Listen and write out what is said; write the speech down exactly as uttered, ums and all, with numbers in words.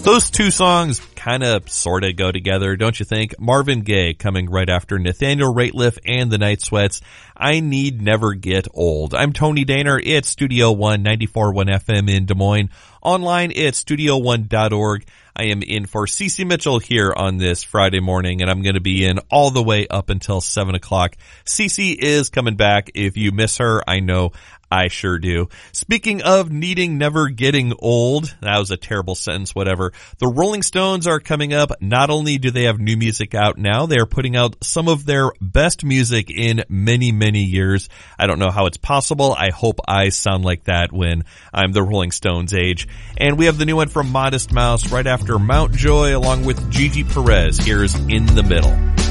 Those two songs kind of sort of go together, don't you think? Marvin Gaye coming right after Nathaniel Rateliff and the Night Sweats. I Need Never Get Old. I'm Tony Daner. It's Studio One, ninety-four point one F M in Des Moines. Online, it's studio one dot org. I am in for Cece Mitchell here on this Friday morning, and I'm going to be in all the way up until seven o'clock. Cece is coming back. If you miss her, I know I sure do. Speaking of needing never getting old, that was a terrible sentence, whatever. The Rolling Stones are coming up. Not only do they have new music out now, they are putting out some of their best music in many, many years. I don't know how it's possible. I hope I sound like that when I'm the Rolling Stones age. And we have the new one from Modest Mouse right after Mount Joy along with Gigi Perez. Here's In the Middle.